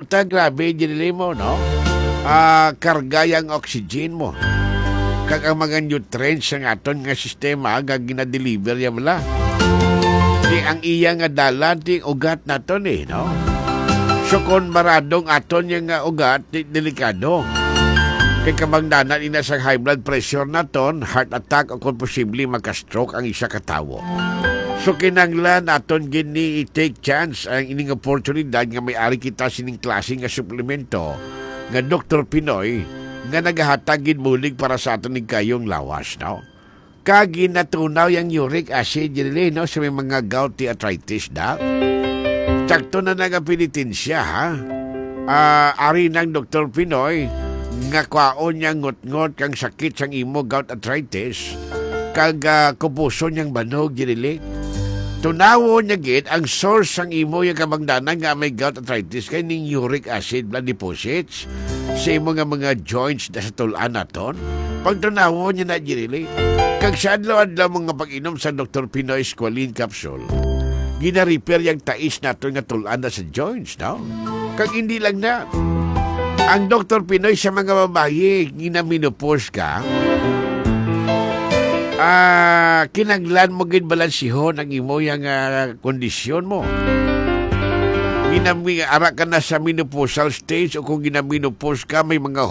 ta, grabe, ginili mo, no? Karga yung oxygen mo. Kag ang mga nutrients ng aton nga sistema, ginadeliver yan wala. Di ang iya nga dala, di ugat naton no? So, kung maradong aton yung ugat, delikado. Kaya kamangdanan ina sa high blood pressure naton, heart attack o kung posible magka-stroke ang isa katawo. So, kinanglan aton gini i-take chance ang ining oportunidad nga may-ari kita sining klase nga suplemento nga Dr. Pinoy nga nagahatagin mulig para sa aton ng kayong lawas, no? Kagi natunaw yung uric acid yun, no? Sa may mga gouty arthritis, da? Sakto na nagapilitin siya, ha? Ari ng Dr. Pinoy nga kwaon niyang ngot-ngot kang sakit sang imo gout arthritis kag kupuso niyang banog yun, tunawo niya gid ang source sang imo yung kabangdanan nga may gout arthritis kay ning uric acid blood deposits sa imo nga mga joints sa tulan naton. Pag tunawo niya na girili, kag sa adlaw-adlaw mga pag-inom sa Dr. Pinoy Squalene capsule, gina-repair yung tais naton nga tulan na sa joints, no? Kag hindi lang na, ang Dr. Pinoy sa mga babae, ginaminopause ka, kinaglan mo gid balansihon ang imo yang kondisyon mo. Ara ka na sa menopausal stage o kung ginaminopause ka, may mga